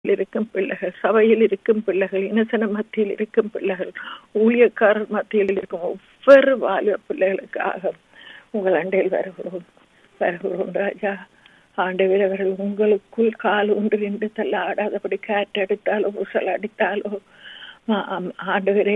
இருக்கும் பிள்ளைகள், சபையில் இருக்கும் பிள்ளைகள், இனசன மத்தியில் இருக்கும் பிள்ளைகள், ஊழியக்காரர் மத்தியில் இருக்கும் ஒவ்வொரு வாலிப பிள்ளைகளுக்காக உங்கள் அண்டையில் வருகிறோம் ராஜா. ஆண்டவர், அவர்கள் உங்களுக்குள் கால் ஒன்று என்று தள்ளாடாதபடி காற்றடித்தாலோ ஊசல் அடித்தாலோ ஆண்டவரே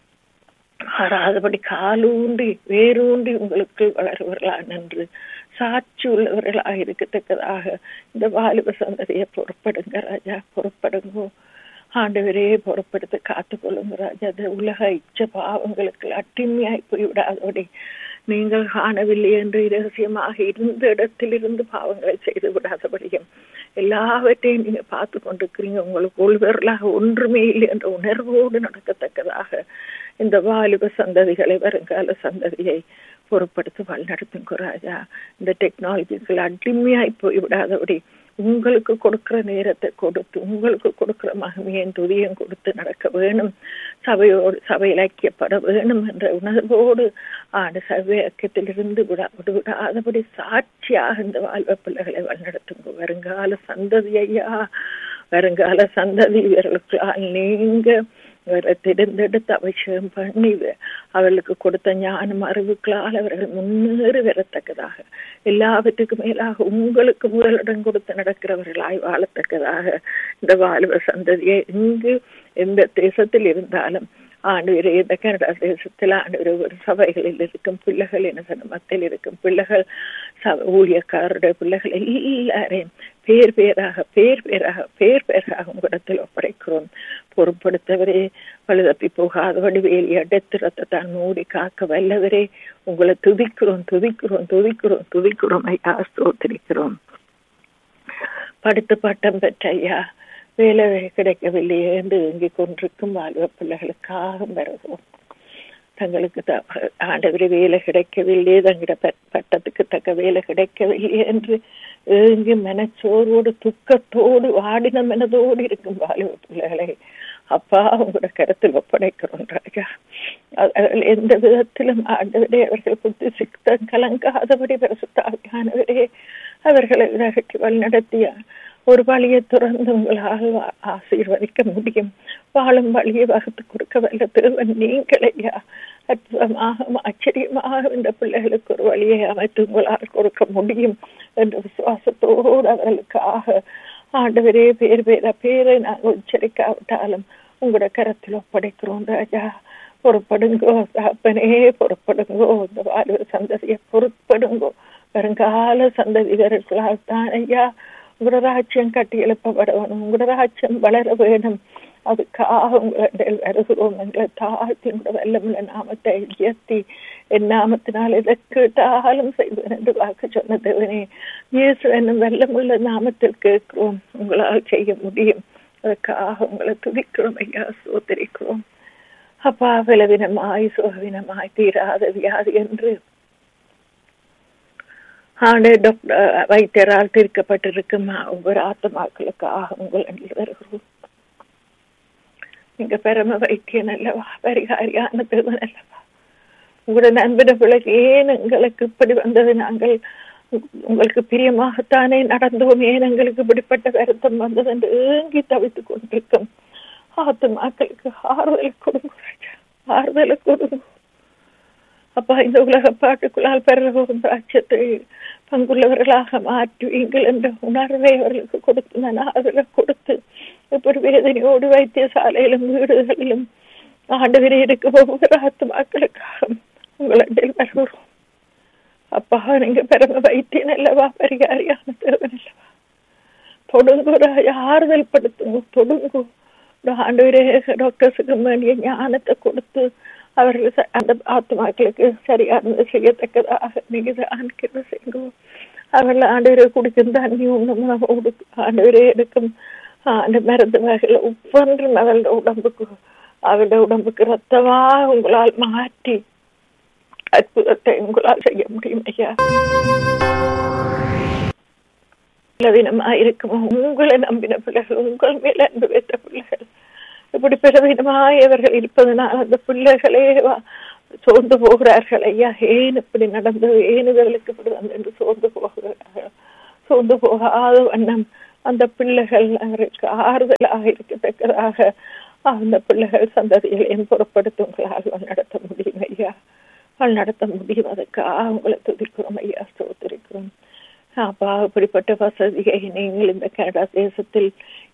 ஆடாதபடி காலூன்றி வேரூன்றி உங்களுக்கு வளருவர்களா என்று சாட்சி உள்ளவர்களாக இருக்கத்தக்கதாக இந்த வாலிப சந்ததியை பொறுப்படுங்க ராஜா, பொறுப்படுங்கோ ஆண்டவரே, பொறுப்படுத்த காத்துக்கொள்ளுங்க ராஜா. அது உலக இச்ச பாவங்களுக்கு அட்டிமையாய் போய்விடாதபடி நீங்கள் காணவில்லை என்று இரகசியமாக இருந்த இடத்திலிருந்து பாவங்களை செய்து விடாதபடியும் எல்லாவற்றையும் நீங்க பார்த்து கொண்டிருக்கிறீங்க. உங்களுக்கு ஒருவர்களாக ஒன்றுமே இல்லை என்ற உணர்வோடு நடக்கத்தக்கதாக இந்த வாலிப சந்ததிகளை, வருங்கால சந்ததியை பொறுப்படுத்தி வழிநடத்துங்க ராஜா. இந்த டெக்னாலஜிகள் அடிமையாய் போய்விடாதபடி உங்களுக்கு கொடுக்கிற நேரத்தை கொடுத்து, உங்களுக்கு கொடுக்கிற மகிமையின் துதியம் கொடுத்து நடக்க வேணும். சபையில் ஐக்கியப்பட வேணும் என்ற உணர்வோடு சபை ஐக்கியத்திலிருந்து விடாதபடி சாட்சியாக இந்த வாழ்வ பிள்ளைகளை வழிநடத்துங்க. வருங்கால சந்ததி ஐயா, வருங்கால சந்ததி இவர்களுக்கு நீங்க தேர்ந்தெடுத்து அபிஷேகம் பண்ணி அவர்களுக்கு கொடுத்த ஞானம் அறிவுகளால் அவர்கள் முன்னேறி வரத்தக்கதாக, எல்லாவற்றுக்கும் மேலாக உங்களுக்கு முதலிடம் கொடுத்து நடக்கிறவர்களாய் வாழத்தக்கதாக இந்த வாலிப சந்ததியை இங்கு எந்த தேசத்தில் இருந்தாலும் ஆண்டவரே, இந்த கனடா தேசத்தில் ஆண்டவரே, ஒரு சபைகளில் இருக்கும் பிள்ளைகள், இனசன மத்தியில் இருக்கும் பிள்ளைகள், ஊழியக்காரருடைய பிள்ளைகள் எல்லாரையும் பேர் பேராக உங்களிடத்தில் ஒப்படைக்கிறோம். பொறுப்படுத்தவரே, பழுதப்பி போகாதபடி வேலி அடைத்து ரத்தத்தான் மூடி காக்க வல்லவரே, உங்களை துதிக்கிறோம் ஐயா, ஸ்தோத்திரிக்கிறோம். படித்து பட்டம் பெற்ற ஐயா, வேலை கிடைக்கவில்லையே என்று இங்கே கொண்டிருக்கும் வாழ்வ பிள்ளைகளுக்காக வருகிறோம். தங்களுக்கு ஆண்டவரே வேலை கிடைக்கவில்லை, தங்கிட பட்டத்துக்கு தக்க வேலை கிடைக்கவில்லை என்று ஏங்கி மனச்சோர்வோடு துக்கத்தோடு வாடின மனதோடு இருக்கும் வாழ்வ பிள்ளைகளை அப்பா உங்களோட கருத்தில் ஒப்படைக்கிறோம் ராஜா. எந்த விதத்திலும் ஆண்டவரே அவர்கள் புத்தி சித்தம் கலங்காதபடி பரிசுத்தாவியானவரே அவர்களை விலகி வழிநடத்திய ஒரு வழியை துறந்து உங்களால் ஆசீர்வதிக்க முடியும். வாழும் வழியை வகுத்து கொடுக்க வல்ல தேவன் நீங்களையா. அற்புதமாக ஆச்சரியமாக இந்த பிள்ளைகளுக்கு ஒரு வழியை அமைத்து உங்களால் கொடுக்க முடியும் என்ற விசுவாசத்தோடு அவர்களுக்காக ஆண்டவரே பேரை நாங்கள் உச்சரிக்காவிட்டாலும் உங்களோட கரத்தில் ஒப்படைக்கிறோம் ராஜா. பொறுப்படுங்கோ தகப்பனே, பொறுப்படுங்கோ. இந்த வாழ்வு சந்ததியை பொறுப்படுங்கோ. வருங்கால சந்ததிகர்களால் தான் ஐயா உங்களோட ராஜ்யம் கட்டி எழுப்பப்பட வேணும், உங்களோட ராஜ்யம் வளர வேணும். அதுக்காக உங்களை வருகிறோம். எங்களை தாழ்த்தி உங்களோட வல்லமுள்ள நாமத்தை உயர்த்தி என் நாமத்தினால் எதை கேட்டாலும் செய்வேன் என்று வாக்கு சொன்ன தேவனே, இயேசு என்னும் வல்லமுள்ள நாமத்தில் கேட்கிறோம். உங்களால் செய்ய முடியும். அதுக்காக உங்களை துதிக்கிறோம் ஐயா, சோதரிக்கிறோம். அப்பா, விலவினமாய் சோகவினமாய் தீராத வியாதி என்று வைத்தியரால் தீர்க்கப்பட்டிருக்கும் ஒவ்வொரு ஆத்மாக்களுக்காக உங்கள் வருகிறோம். நீங்க பரம வைத்தியன் அல்லவா, பரிகாரியான தேவன் அல்லவா. உங்களோட நண்பன பிள்ளைக்கு ஏன் எங்களுக்கு இப்படி வந்தது, நாங்கள் உங்களுக்கு பிரியமாகத்தானே நடந்தோம், ஏன் எங்களுக்கு இப்படிப்பட்ட வருத்தம் வந்தது என்று ஏங்கி தவித்துக் கொண்டிருக்கும் ஆத்மாக்களுக்கு ஆறுதலை கொடுங்க அப்பா. இந்த உலக பாட்டுக்குள்ளால் பெறவும் ராஜ்யத்தை பங்குள்ளவர்களாக மாற்றுவீங்கள் என்ற உணர்வை அவர்களுக்கு கொடுத்து ஆறுதலை கொடுத்து, இப்படி வேதனையோடு வைத்தியசாலையிலும் வீடுகளிலும் ஆண்டவரே இருக்கும் ஒவ்வொரு ஆத்மாக்களுக்காக உங்களிடம் வருகிறோம் அப்பா. நீங்க பரம வைத்தியன் அல்லவா, பரிகாரியான தேவன் அல்லவா. தொடுங்கோ, ஆறுதல் படுத்துங்க, தொடுங்கோ ஆண்டவரே. டாக்டர்ஸுக்கு வேண்டிய ஞானத்தை கொடுத்து அவர்கள் அந்த ஆத்மாக்களுக்கு சரியானது செய்யத்தக்கதாக நீங்க அனுக்கிற செய்யுங்க. அவர்கள் ஆண்டவரை குடிக்கும் தண்ணி உணவோடு ஆண்டவரே எடுக்கும் அந்த மருந்து வகைகள் ஒவ்வொன்றும் அவருடைய உடம்புக்கு ரத்தமாக உங்களால் மாற்றி அற்புதத்தை உங்களால் செய்ய முடியும் ஐயா. பலவீனமாயிருக்கும் உங்களை நம்பின பிள்ளைகள், உங்கள் மேல அன்பு வைத்த பிள்ளைகள் இப்படி பலவீனமாய் அவர்கள் இருப்பதனால் அந்த பிள்ளைகளே சோர்ந்து போகிறார்கள் ஐயா. ஏன் இப்படி நடந்தது, ஏன் இவர்களுக்கு இப்படி வந்து என்று சோர்ந்து போகிறார்கள். சோர்ந்து போகாத வண்ணம் அந்த பிள்ளைகள் அவருக்கு ஆறுதலாக இருக்கத்தக்கதாக அந்த பிள்ளைகள் சந்ததிகளையும் பொறுப்படுத்துங்களால் நடத்த முடியும் ஐயா. நடத்த முடியும். அதுக்காக உங்களை துதிக்கிறோம் ஐயா, ஸ்தோத்திரிக்கிறோம். அப்பா, இப்படிப்பட்ட வசதியை நீங்கள் இந்த கனடா தேசத்தில்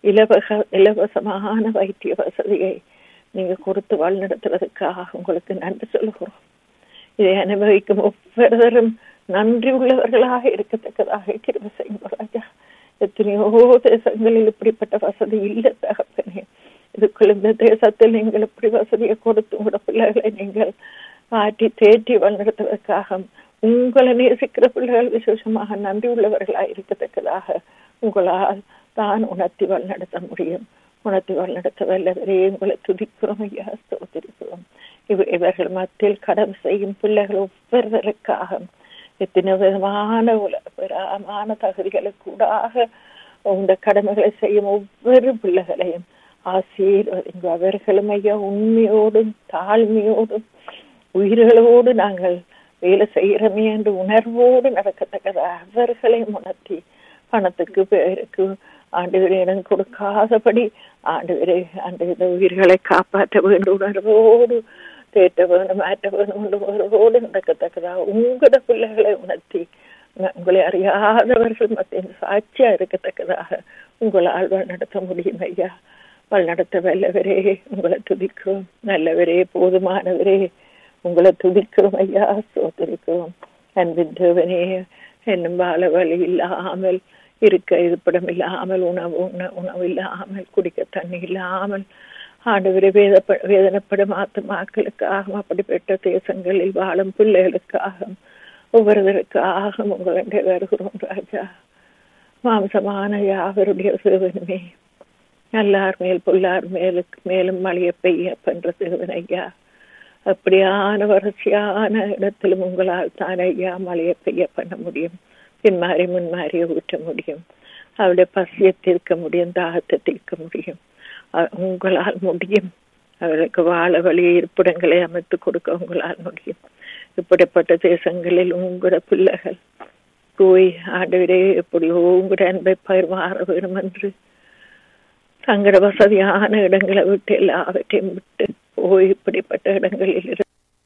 இலவசமான வைத்திய வசதியை நீங்க கொடுத்து வழிநடத்துறதுக்காக உங்களுக்கு நன்றி சொல்லுகிறோம். இதை அனுபவிக்கும் ஒவ்வொருவரும் நன்றி உள்ளவர்களாக இருக்கத்தக்கதாக கிருபை செய்யுங்க ராஜா. எத்தனையோ தேசங்களில் இப்படிப்பட்ட வசதி இல்லை தகப்பனே. இதுக்குள்ள இந்த தேசத்தில் நீங்கள் இப்படி வசதியை கொடுத்து உங்களோட பிள்ளைகளை நீங்கள் மாற்றி தேற்றி வழிநடத்துவதற்காக உங்களை நேசிக்கிற பிள்ளைகள் விசேஷமாக நன்றி உள்ளவர்களாக இருக்கத்தக்கதாக உங்களால் தான் உணர்த்தி வழிநடத்த முடியும். உணர்த்தி வழிநடத்த வல்லவரே உங்களை துதிக்கிறோம் ஐயா, ஸ்தோத்திரிக்கிறோம். இவர்கள் மத்தியில் கடமை செய்யும் பிள்ளைகள் ஒவ்வொருவருக்காக எத்தனை விதமான தகுதிகளுக்கூடாக இந்த கடமைகளை செய்யும் ஒவ்வொரு பிள்ளைகளையும் ஆசீர்வதிங்க. அவர்களும் ஐயா உண்மையோடும் தாழ்மையோடும் உயிர்களோடு நாங்கள் வேலை செய்கிறோமே என்று உணர்வோடு நடக்கத்தக்கதா அவர்களையும் உணர்த்தி பணத்துக்கு பேருக்கு ஆண்டவரே இடம் கொடுக்காதபடி ஆண்டவரே அந்த உயிர்களை காப்பாற்ற வேண்டும் உணர்வோடு தேட்ட வேணும் மாற்ற வேணும் உணர்வோடு நடக்கத்தக்கதா உங்களோட பிள்ளைகளை உணர்த்தி உங்களை அறியாதவர்கள் மத்திய சாட்சியா இருக்கத்தக்கதாக உங்களால் நடத்த முடியும் ஐயா. நடத்த வல்லவரே உங்களை துதிக்கிறோம். நல்லவரே, போதுமானவரே உங்களை துதிக்கிறோம் ஐயா, ஸ்தோத்திரிக்கிறோம். அன்பின் தேவனே, என்னும் வாழ வழி இல்லாமல் இருக்க இருப்பிடம் இல்லாமல் உணவு இல்லாமல் குடிக்க தண்ணி இல்லாமல் ஆண்டவரை வேதனைப்படும் ஆத்துமாக்களுக்காக அப்படிப்பட்ட தேசங்களில் வாழும் பிள்ளைகளுக்காக ஒவ்வொருவருக்காக உங்களுடைய வருகிறோம் ராஜா. மாம்சமான யாவருடைய சேவனுமே நல்லார் மேல் பொல்லார் மேலும் மழைய பெய்ய பண்ற சேவன் ஐயா. அப்படியான வறட்சியான இடத்திலும் உங்களால் தான் ஐயா மழையை பெய்ய பண்ண முடியும். பின்மாறி முன்மாறிய ஊற்ற முடியும். அவருடைய பசியை தீர்க்க முடியும், தாகத்தை தீர்க்க முடியும். உங்களால் முடியும். அவர்களுக்கு வாழ வழி இருப்பிடங்களை அமைத்து கொடுக்க உங்களால் முடியும். இப்படிப்பட்ட தேசங்களில் உங்களோட பிள்ளைகள் போய் ஆண்டவரே எப்படியோ உங்களோட அன்பை பயிர்வார வேணும் என்று தங்களோட வசதியான இடங்களை விட்டு எல்லாவற்றையும் விட்டு போய் இப்படிப்பட்ட இடங்களில்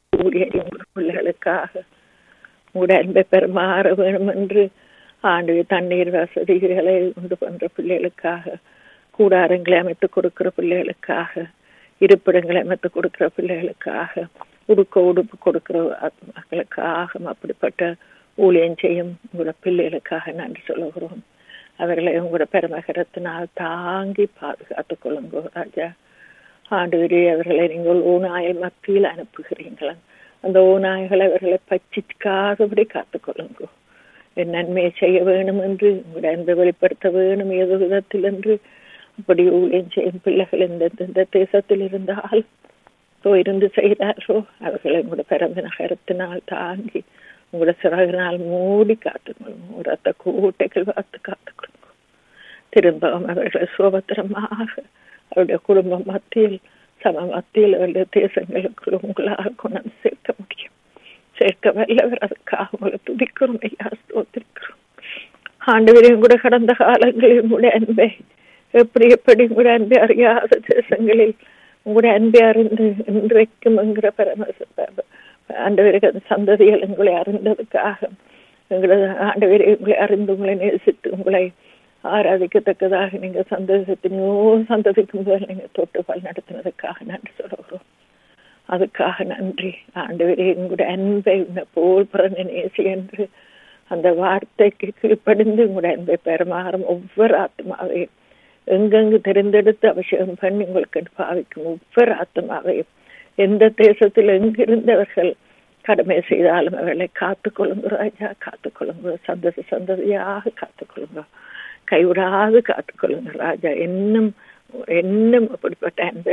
பிள்ளைகளுக்காக உங்களோட அன்பை பெருமாற வேணும் என்று ஆண்டு தண்ணீர் வசதிகளை உண்டு பண்ற பிள்ளைகளுக்காக, கூடாரங்களை அமைத்து கொடுக்கிற பிள்ளைகளுக்காக, இருப்பிடங்களை அமைத்து கொடுக்கிற பிள்ளைகளுக்காக, உடுப்பு கொடுக்கிற மக்களுக்காக, அப்படிப்பட்ட ஊழியம் செய்யும் உங்களோட பிள்ளைகளுக்காக நன்றி சொல்லுகிறோம். அவர்களை உங்களோட பெருமகரத்தினால் தாங்கி பாதுகாத்துக் கொள்ளுங்க ராஜா. ஆண்டவரே, அவர்களை நீங்கள் ஓநாய் மத்தியில் அனுப்புகிறீங்களா? அந்த ஓநாய்களை அவர்களை பச்சிக்காதபடி காத்துக்கொள்ளுங்க. என் நன்மையை செய்ய வேணும் என்று உங்களுடைய அன்பை வெளிப்படுத்த வேணும் ஏதோ விதத்தில் என்று அப்படி ஊழியம் செய்யும் பிள்ளைகள் இந்த தேசத்தில் இருந்தால் இருந்து செய்தாரோ அவர்களை உங்களோட பிறந்த நகரத்தினால் தாங்கி உங்களோட சிறகினால் மூடி காத்துக்கொள்ளுங்க. ரத்த கூட்டைகள் பார்த்து காத்துக்கொள்ளுங்க. திரும்பவும் அவர்களை சுபத்திரமாக அவருடைய குடும்ப மத்தியில் சம மத்தியில் அவருடைய தேசங்களுக்குள் உங்களால் கொண்டு சேர்க்க முடியும். சேர்க்க வல்லவர். அதுக்காக உங்களை துதிக்கிறோம் ஐயா, ஸ்தோத்திரிக்கிறோம். ஆண்டவரையும் கூட கடந்த காலங்களில் உங்களுடைய அன்பை எப்படி உங்களுடைய அன்பை அறியாத தேசங்களில் உங்களுடைய அன்பை அறிந்து இன்றைக்கும் என்கிற ஆண்டவருக்கு அந்த சந்ததிகள் உங்களை அறிந்ததுக்காக எங்களது ஆண்டவரை உங்களை அறிந்து உங்களை நேசித்து உங்களை ஆராதிக்கத்தக்கதாக நீங்க சந்ததிக்கும் முதல் நீங்க தொட்டுப்பால் நடத்தினதுக்காக நன்றி சொல்கிறோம். அதுக்காக நன்றி ஆண்டவரே. உங்களுடைய அன்பை போல் பிறந்த நேசி என்று அந்த வார்த்தைக்கு கீழ்ப்படிந்து உங்களுடைய அன்பை பெருமாறும் ஒவ்வொரு ஆத்மாவையும் எங்கெங்கு தெரிந்தெடுத்து அபிஷேகம் பண்ணி உங்களுக்கு பாவிக்கும் ஒவ்வொரு ஆத்மாவையும் எந்த தேசத்தில் எங்கிருந்தவர்கள் கடமை செய்தாலும் அவர்களை காத்துக்கொள்ளுங்க ராஜா, காத்துக்கொள்ளுங்க. சந்ததியாக காத்துக்கொள்ளுங்க, கைவிடாது காத்துக்கொள்ளுங்க ராஜா. இன்னும் அப்படிப்பட்ட அன்பை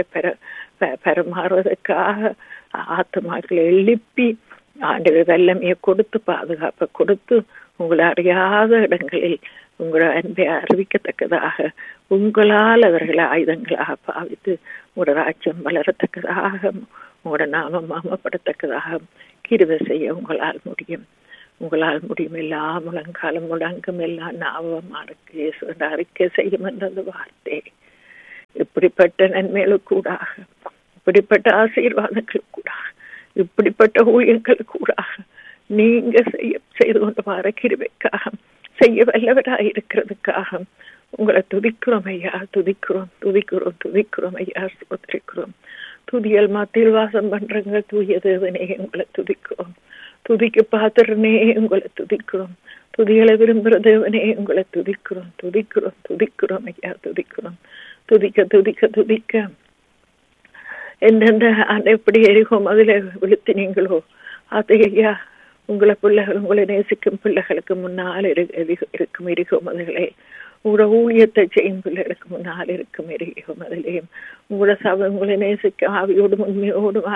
பெறமாறுவதற்காக ஆத்மாக்களை எழுப்பி ஆண்டவர் வல்லமையை கொடுத்து பாதுகாப்பை கொடுத்து உங்களை அறியாத இடங்களில் உங்களோட அன்பை அறிவிக்கத்தக்கதாக உங்களால் அவர்களை ஆயுதங்களாக பாவித்து உங்களோட ராஜ்யம் வளரத்தக்கதாக உங்களோட நாமம் மாமப்படத்தக்கதாக கிருபை செய்ய உங்களால் முடியும். உங்களால் முடியும், எல்லா முழங்காலம் முடங்கும், எல்லா நாவமாருக்கு அறிக்கை செய்யும் என்றது வார்த்தை. இப்படிப்பட்ட நன்மைகளுக்கூடாக, இப்படிப்பட்ட ஆசீர்வாதங்களுக்கூடாக, இப்படிப்பட்ட ஊழியங்களுக்கூடாக நீங்க செய்து கொண்டு வர கிருபைக்காக, செய்ய வல்லவராக இருக்கிறதுக்காக உங்களை துதிக்கிறோம் ஐயா. துதிக்கிறோம் துதிக்கிறோம் துதிக்கிறோம் ஐயா. ஸ்தோத்திரிக்கிறோம். துதியல் மத்தியில் வாசம் பண்றங்க தூய தேவனே உங்களை துதிக்கிறோம். துதிக்கு பாத்திரனே உங்களை துதிக்கிறோம். துதிகளை விரும்புகிற தேவனே உங்களை துதிக்கிறோம். துதிக்கிறோம் துதிக்கிறோம் ஐயா. துதிக்கிறோம். துதிக்க துதிக்க துதிக்க எந்தெந்த எப்படி எரிகோம் அதில் விழுத்தினீங்களோ அது ஐயா உங்களை பிள்ளைகள், உங்களை நேசிக்கும் பிள்ளைகளுக்கு முன்னால் இருக்கும் எரிகோம் அதிலே, உங்களோட ஊழியத்தை செய்யும் பிள்ளைகளுக்கு முன்னால் இருக்கும் எரிகோம் அதிலேயும், உங்களோட சபை உங்களை நேசிக்க ஆவியோடும் உண்மையோடும்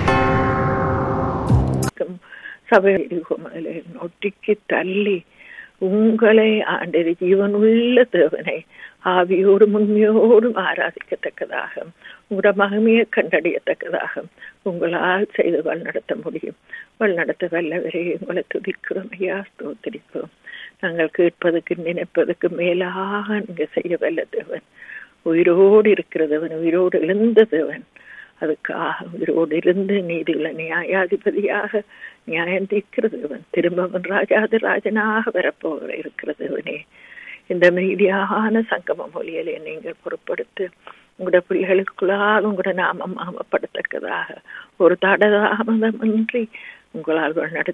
ஆராதிக்கும் சபை எரிகோம் அதிலே நொட்டிக்கு தள்ளி உங்களை ஆண்டது ஜீவனுள்ள தேவனை ஆவியோடும் உண்மையோடும் ஆராதிக்கத்தக்கதாக, உங்களோட மகிமையை கண்டறியத்தக்கதாக உங்களால் செய்து வழிநடத்த முடியும். வழிநடத்த வல்லவரே உங்களை துதிக்கிறோம் ஐயா. ஸ்தோத்திரிக்கிறோம். நாங்கள் கேட்பதற்கு நினைப்பதற்கு மேலாக நீங்க செய்ய வல்ல தேவன், உயிரோடு இருக்கிறதவன், உயிரோடு எழுந்த தேவன். அதுக்காக உயிரோடு இருந்து நீதியுள்ள நியாயாதிபதியாக நியாயம் தீர்க்கிறதவன், திரும்பவன் ராஜாதி ராஜனாக வரப்போகிற இருக்கிறதவனே. இந்த மீதியான சங்கம மொழியிலே நீங்கள் பொறுப்படுத்து உங்களோட பிள்ளைகளுக்குள்ளால் உங்களோட நாமம் மாமப்படத்தக்கதாக ஒரு தடதாமதமின்றி உங்களால்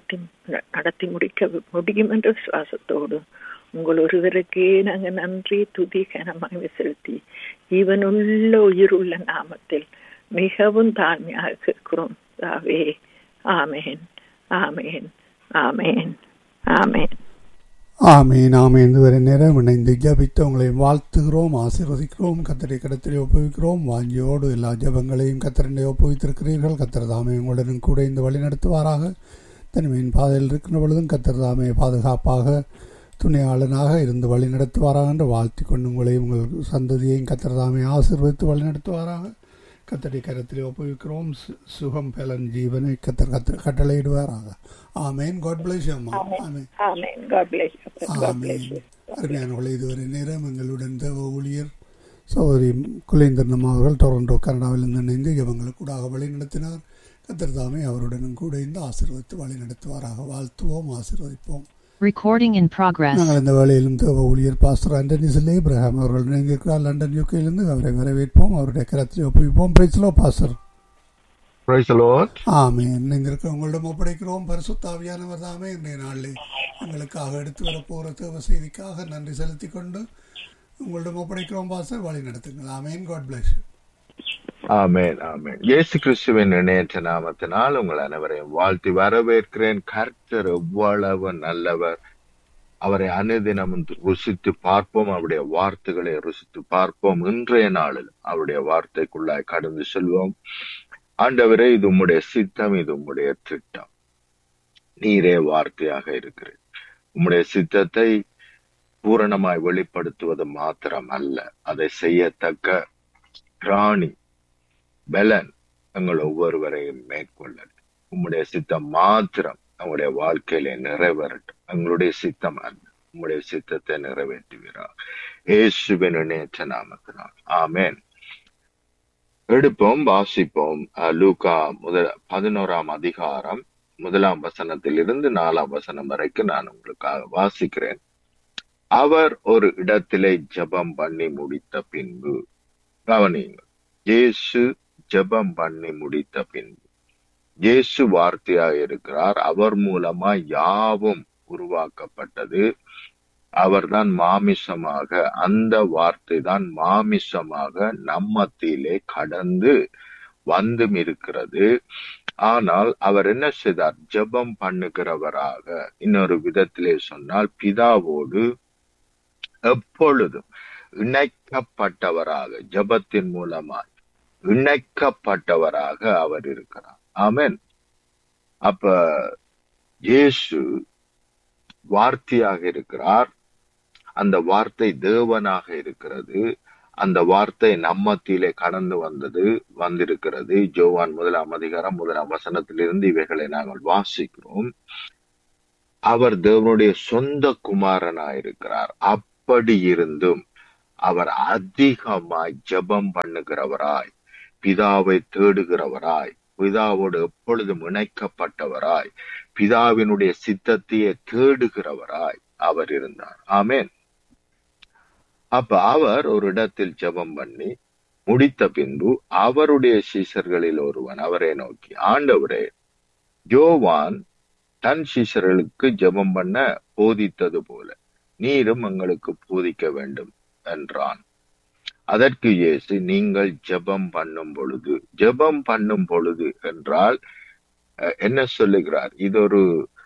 நடத்தி முடிக்க முடியும் என்ற விசுவாசத்தோடு உங்கள் ஒருவருக்கே நாங்கள் நன்றி துதி கனமாக செலுத்தி ஜீவனுள்ள உயிருள்ள நாமத்தில் மிகவும் தாழ்மையாக இருக்கிறோம் தாவே. ஆமேன் ஆமேன் ஆமேன் ஆமேன் ஆமீன் ஆமீன். இதுவரை நேரம் இணைந்து ஜபித்து உங்களை வாழ்த்துகிறோம், ஆசீர்வதிக்கிறோம். கத்தரை கடத்திலே ஒப்புவிக்கிறோம். வாஞ்சியோடு எல்லா ஜபங்களையும் கத்தரண்டை ஒப்புவித்திருக்கிறீர்கள். கத்தர் தாமே உங்களுடன் கூட இந்த வழி நடத்துவாராக. தனிமையின் பாதையில் இருக்கிற பொழுதும் கத்தர் தாமே பாதுகாப்பாக துணையாளனாக இருந்து வழி நடத்துவாராக என்று வாழ்த்தி கொண்டு உங்களையும் உங்கள் சந்ததியையும் கத்தர் தாமே ஆசீர்வதித்து வழி நடத்துவாராக. கத்தரை கரத்திலே ஒப்புவிக்கிறோம். சுகம் பலன் ஜீவனை கத்தர் கட்டளையிடுவாராக. ஆமேன். God bless you அம்மா. ஆமேன் ஆமேன். God bless you. ஆமேன். அருமையானவர்களே, இதுவரை நேரம் எங்களுடன் தேவ ஊழியர் சகோதரி குலேந்திரன் அவர்கள் டொரண்டோ கனடாவிலிருந்து இணைந்து இவங்களுக்கு கூட வழி நடத்தினார். கத்தர் தாமே அவருடனும் கூட இந்த ஆசீர்வதித்து வழி நடத்துவாராக. வாழ்த்துவோம், ஆசீர்வதிப்போம். Recording in progress. நாங்கள் இந்த வேளையிலும் தேவ ஊழியர் பாஸ்டர் ஆண்டனி ஏப்ரஹாம் அவர்கள் இணைந்திருக்கிறார் லண்டன் யூகேயிலிருந்து. அவரை வரவேற்போம், அவருடைய கரத்திலே ஒப்புவிப்போம். Praise the Lord pastor. Praise the Lord. ஆமென். இணைந்திருக்க உங்களிடம் ஒப்படைக்கிறோம். பரிசுத்த ஆவியானவர் தாமே இன்றைய நாளில் எங்களுக்காக எடுத்து வரப்போகிற தேவ செய்திக்காக நன்றி செலுத்தி கொண்டு உங்களிடம் ஒப்படைக்கிறோம் பாஸ்டர். வழி நடத்துங்கள். ஆமேன். God bless you. ஆமென் ஆமென். இயேசு கிறிஸ்துவின் இணையற்ற நாமத்தினால் உங்கள் அனைவரையும் வாழ்த்தி வரவேற்கிறேன். கர்த்தர் எவ்வளவு நல்லவர். அவரை அனுதினமும் ருசித்து பார்ப்போம். அவருடைய வார்த்தைகளை ருசித்து பார்ப்போம். இன்றைய நாளில் அவருடைய வார்த்தைக்குள்ளாய் கடந்து செல்வோம். ஆண்டவரே, இது உம்முடைய சித்தம், இது உம்முடைய திட்டம். நீரே வார்த்தையாக இருக்கிறேன். உம்முடைய சித்தத்தை பூரணமாய் வெளிப்படுத்துவது மாத்திரம் அல்ல, அதை செய்யத்தக்க ராணி பலன் எங்கள் ஒவ்வொருவரையும் மேற்கொள்ள உம்முடைய சித்தம் மாத்திரம் நம்முடைய வாழ்க்கையில நிறைவேறட்டும். எங்களுடைய சித்தம் அல்ல, உம்முடைய சித்தத்தை நிறைவேற்றுகிறார். இயேசுவின் இணையற்ற நாமத்தினால் ஆமென். எடுப்போம், வாசிப்போம். லூக்கா 11ஆம் அதிகாரம் 1ஆம் வசனத்திலிருந்து 4ஆம் வசனம் வரைக்கும் நான் உங்களுக்காக வாசிக்கிறேன். அவர் ஒரு இடத்திலே ஜெபம் பண்ணி முடித்த பின்பு, கவனியுங்கள், இயேசு ஜெபம் பண்ணி முடித்த பின்பு, இயேசு வார்த்தையாக இருக்கிறார். அவர் மூலமா யாவும் உருவாக்கப்பட்டது. அவர்தான் மாமிசமாக, அந்த வார்த்தை தான் மாமிசமாக நம்மத்திலே கடந்து வந்தும் இருக்கிறது. ஆனால் அவர் என்ன செய்தார்? ஜெபம் பண்ணுகிறவராக, இன்னொரு விதத்திலே சொன்னால் பிதாவோடு எப்பொழுதும் இணைக்கப்பட்டவராக, ஜெபத்தின் மூலமாய் இணைக்கப்பட்டவராக அவர் இருக்கிறார். ஆமென். அப்ப இயேசு வார்த்தையாக இருக்கிறார். அந்த வார்த்தை தேவனாக இருக்கிறது. அந்த வார்த்தை நம்மத்திலே கடந்து வந்திருக்கிறது. யோவான் 1ஆம் அதிகாரம் 1ஆம் வசனத்திலிருந்து இவைகளை நாங்கள் வாசிக்கிறோம். அவர் தேவனுடைய சொந்த குமாரனாயிருக்கிறார். அப்படி இருந்தும் அவர் அதிகமாய் ஜெபம் பண்ணுகிறவராய், பிதாவை தேடுகிறவராய், பிதாவோடு எப்பொழுதும் இணைக்கப்பட்டவராய், பிதாவினுடைய சித்தத்தையே தேடுகிறவராய் அவர் இருந்தார். ஆமென். அப்ப அவர் ஒரு இடத்தில் ஜெபம் பண்ணி முடித்த பின்பு அவருடைய சீஷர்களில் ஒருவன் அவரை நோக்கி, ஆண்டவரே, யோவான் தன் சீஷர்களுக்கு ஜெபம் பண்ண போதித்தது போல நீரும் எங்களுக்கு போதிக்க வேண்டும் என்றான். அதற்கு இயேசு, நீங்கள் ஜெபம் பண்ணும் பொழுது என்றால் என்ன சொல்லுகிறார்? இது ஒரு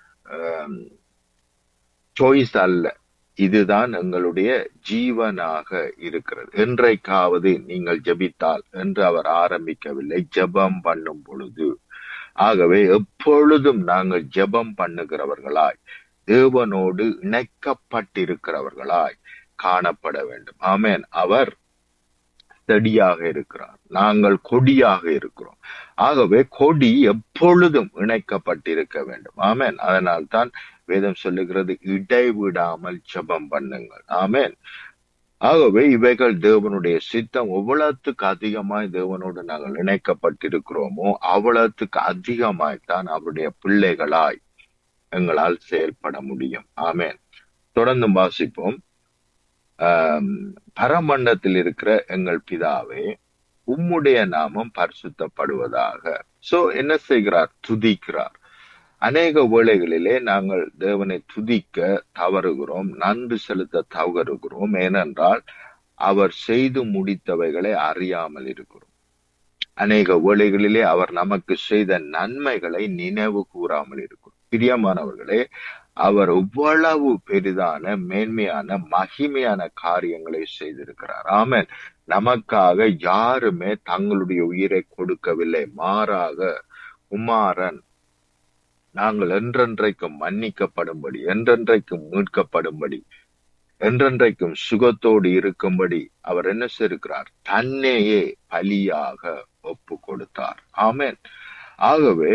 சாய்ஸ் அல்ல, இதுதான் எங்களுடைய ஜீவனாக இருக்கிறது. என்றைக்காவது நீங்கள் ஜெபித்தால் என்று அவர் ஆரம்பிக்கவில்லை, ஜெபம் பண்ணும் பொழுது. ஆகவே எப்பொழுதும் நாங்கள் ஜெபம் பண்ணுகிறவர்களாய், தேவனோடு இணைக்கப்பட்டிருக்கிறவர்களாய் காணப்பட வேண்டும். ஆமென். அவர் செடியாக இருக்கிறார், நாங்கள் கொடியாக இருக்கிறோம். ஆகவே கொடி எப்பொழுதும் இணைக்கப்பட்டிருக்க வேண்டும். ஆமென். அதனால் தான் வேதம் சொல்லுகிறது, இடைவிடாமல் ஜெபம் பண்ணுங்கள். ஆமென். ஆகவே இவைகள் தேவனுடைய சித்தம். எவ்வளவுக்கு அதிகமாய் தேவனோடு நாங்கள் இணைக்கப்பட்டிருக்கிறோமோ அவ்வளவுக்கு அதிகமாய்த்தான் அவருடைய பிள்ளைகளாய் எங்களால் செயல்பட முடியும். ஆமென். தொடர்ந்து வாசிப்போம். பரமண்டலத்தில் இருக்கிற எங்கள் பிதாவே, உம்முடைய நாமம் பரிசுத்தப்படுவதாக. சோ என்ன செய்கிறார்? துதிக்கிறார். அநேக வேளைகளிலே நாங்கள் தேவனை துதிக்க தவறுகிறோம், நன்றி செலுத்த தவறுகிறோம். ஏனென்றால் அவர் செய்து முடித்தவைகளை அறியாமல் இருக்கிறோம். அநேக வேளைகளிலே அவர் நமக்கு செய்த நன்மைகளை நினைவு கூறாமல் இருக்கிறோம். பிரியமானவர்களே, அவர் எவ்வளவு பெரிதான மேன்மையான மகிமையான காரியங்களை செய்திருக்கிறார். ஆமென். நமக்காக யாருமே தங்களுடைய உயிரை கொடுக்கவில்லை, மாறாக குமாரன் நாங்கள் என்றென்றைக்கும் மன்னிக்கப்படும்படி, என்றென்றைக்கும் மீட்கப்படும்படி, என்றென்றைக்கும் சுகத்தோடு இருக்கும்படி அவர் என்ன செய்திருக்கிறார்? தன்னையே பலியாக ஒப்பு கொடுத்தார். ஆமென். ஆகவே